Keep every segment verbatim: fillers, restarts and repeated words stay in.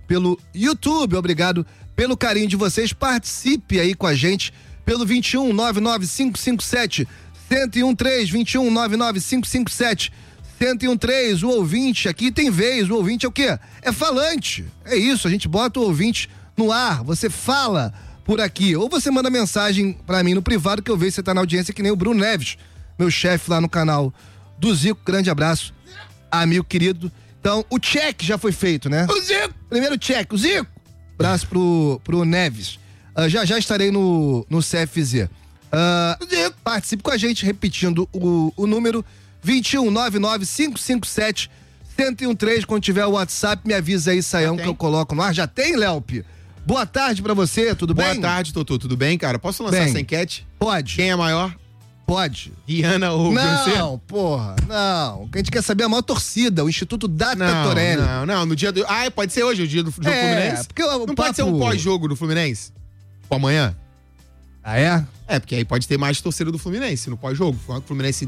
pelo YouTube. Obrigado pelo carinho de vocês. Participe aí com a gente pelo vinte e um, nove nove cinco cinco sete, um zero um três, vinte e um, nove nove cinco cinco sete, um zero um três. O ouvinte aqui tem vez. O ouvinte é o quê? É falante. É isso, a gente bota o ouvinte no ar. Você fala por aqui. Ou você manda mensagem pra mim no privado que eu vejo se você tá na audiência, que nem o Bruno Neves, meu chefe lá no canal do Zico. Grande abraço, amigo querido. Então, o check já foi feito, né? O Zico! Primeiro check, o Zico! Abraço pro, pro Neves. Uh, já já estarei no, no C F Z. Uh, participe com a gente, repetindo o, o número vinte e um, nove nove cinco cinco sete, um zero um três. Quando tiver o WhatsApp, me avisa aí, Saião, que eu coloco no ar. Já tem, Léope? Boa tarde pra você, tudo Boa bem? Boa tarde, Totô, tudo bem, cara? Posso lançar bem. essa enquete? Pode. Quem é maior? Pode. Rihanna ou Beyoncé? Não, porra, não. O que a gente quer saber é a maior torcida, o Instituto Data não, Torelli. Não, não, no dia do... Ah, pode ser hoje, o dia do jogo é, Fluminense? Porque o não papo... pode ser um pós-jogo do Fluminense? Tipo, amanhã? Ah, é? É, porque aí pode ter mais torcida do Fluminense no pós-jogo. O Fluminense...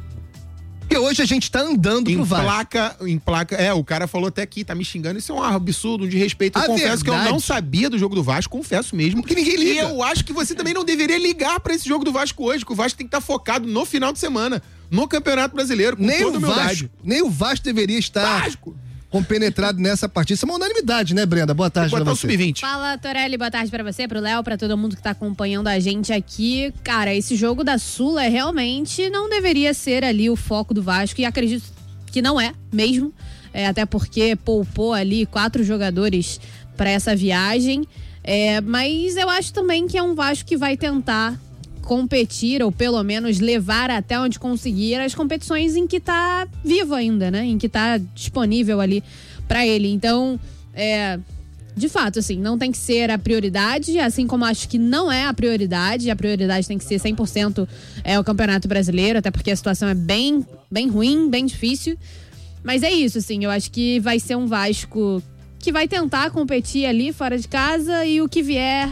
Porque hoje a gente tá andando em pro Vasco. Placa, em placa, é, o cara falou até aqui, tá me xingando, isso é um absurdo, um desrespeito. Eu a confesso verdade... que eu não sabia do jogo do Vasco, confesso mesmo. Que ninguém liga. E eu acho que você também não deveria ligar pra esse jogo do Vasco hoje, que o Vasco tem que estar focado no final de semana, no Campeonato Brasileiro, com nem toda o humildade. Vasco, nem o Vasco deveria estar Vasco. compenetrado nessa partida. Isso é uma unanimidade, né, Brenda? Boa tarde pra você. sub vinte. Fala, Torelli, boa tarde pra você, pro Léo, pra todo mundo que tá acompanhando a gente aqui. Cara, esse jogo da Sula é realmente não deveria ser ali o foco do Vasco, e acredito que não é mesmo, é, até porque poupou ali quatro jogadores pra essa viagem, é, mas eu acho também que é um Vasco que vai tentar competir, ou pelo menos levar até onde conseguir as competições em que tá vivo ainda, né? Em que tá disponível ali pra ele. Então, é, de fato, assim, não tem que ser a prioridade, assim como acho que não é a prioridade, a prioridade tem que ser cem por cento é, o Campeonato Brasileiro, até porque a situação é bem, bem ruim, bem difícil. Mas é isso, assim, eu acho que vai ser um Vasco que vai tentar competir ali fora de casa, e o que vier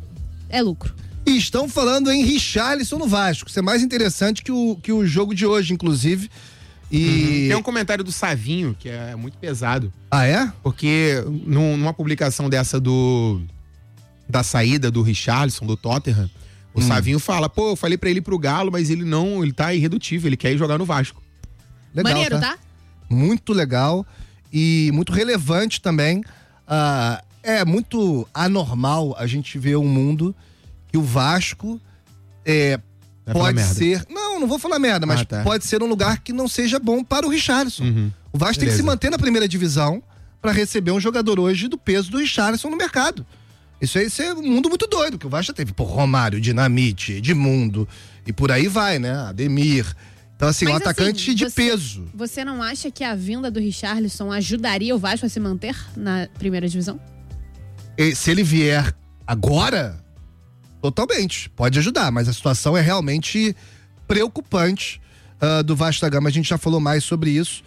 é lucro. E estão falando em Richarlison no Vasco. Isso é mais interessante que o, que o jogo de hoje, inclusive. E... Uhum. Tem um comentário do Savinho, que é muito pesado. Ah, é? Porque num, numa publicação dessa do da saída do Richarlison, do Tottenham, o hum. Savinho fala, pô, eu falei pra ele ir pro Galo, mas ele não, ele tá irredutível, ele quer ir jogar no Vasco. Legal, maneiro, tá? tá? Muito legal e muito relevante também. Uh, é muito anormal a gente ver um mundo que o Vasco é, pode ser... Não, não vou falar merda, mas ah, tá. pode ser um lugar que não seja bom para o Richarlison. Uhum. O Vasco Beleza. tem que se manter na primeira divisão para receber um jogador hoje do peso do Richarlison no mercado. Isso aí isso é um mundo muito doido, que o Vasco já teve, pô, Romário, Dinamite, Edmundo, e por aí vai, né? Ademir. Então, assim, mas, um atacante assim, de você, peso. Você não acha que a vinda do Richarlison ajudaria o Vasco a se manter na primeira divisão? E, se ele vier agora, totalmente, pode ajudar, mas a situação é realmente preocupante uh, do Vasco da Gama. A gente já falou mais sobre isso.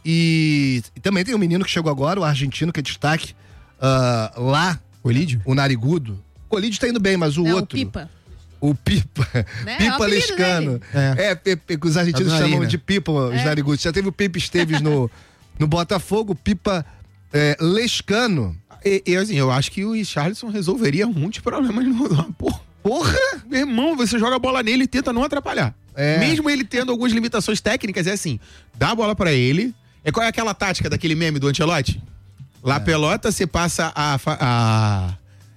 E, e também tem um menino que chegou agora, o argentino, que é destaque uh, lá, o Elídio, o Narigudo. O Colídio tá indo bem, mas o é, outro... O Pipa. O Pipa, né? Pipa é Lescano. É, é, é, os argentinos é chamam né? de Pipa, os é. narigudos. Já teve o Pipa Esteves no, no Botafogo, Pipa é, Lescano. E, e assim, eu acho que o Richarlison resolveria muitos problemas no... Porra, Porra! Meu irmão, você joga a bola nele e tenta não atrapalhar. É. Mesmo ele tendo algumas limitações técnicas, é assim, dá a bola pra ele. É qual é aquela tática daquele meme do Ancelotti? Lá é. pelota, você passa a... a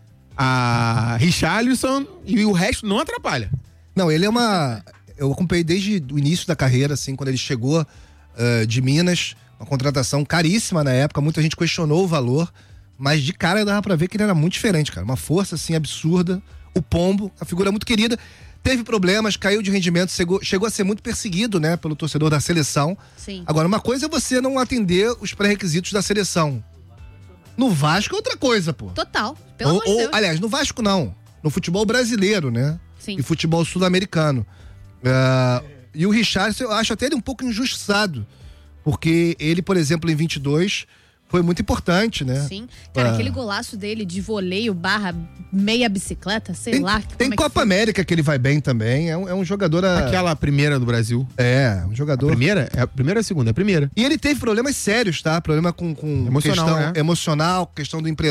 a Richarlison e o resto não atrapalha. Não, ele é uma... Eu acompanhei desde o início da carreira, assim, quando ele chegou uh, de Minas, uma contratação caríssima na época, muita gente questionou o valor, mas de cara dava pra ver que ele era muito diferente, cara. Uma força, assim, absurda. O Pombo, a figura muito querida, teve problemas, caiu de rendimento, chegou, chegou a ser muito perseguido, né, pelo torcedor da seleção. Sim. Agora, uma coisa é você não atender os pré-requisitos da seleção. No Vasco é outra coisa, pô. Total, pelo ou, amor de ou, Deus. Aliás, no Vasco não. No futebol brasileiro, né? Sim. E futebol sul-americano. Uh, e o Richarlison, eu acho até ele um pouco injustiçado. Porque ele, por exemplo, em vinte e dois, foi muito importante, né? Sim. Cara, uh, aquele golaço dele de voleio barra meia bicicleta, sei tem, lá. Tem é Copa que América que ele vai bem também. É um, é um jogador... A... Aquela primeira do Brasil. É, um jogador... A primeira? É a primeira ou a segunda? É a primeira. E ele teve problemas sérios, tá? Problema com, com emocional, questão né? emocional, questão do emprego.